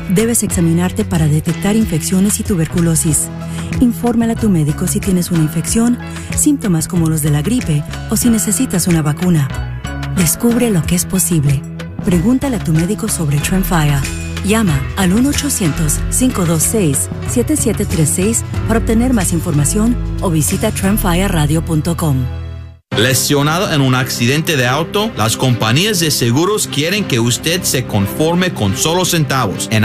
Debes examinarte para detectar infecciones y tuberculosis. Infórmale a tu médico si tienes una infección, síntomas como los de la gripe o si necesitas una vacuna. Descubre lo que es posible. Pregúntale a tu médico sobre Tremfya. Llama al 1-800-526-7736 para obtener más información o visita tremfyaradio.com. Lesionado en un accidente de auto, las compañías de seguros quieren que usted se conforme con solo centavos. En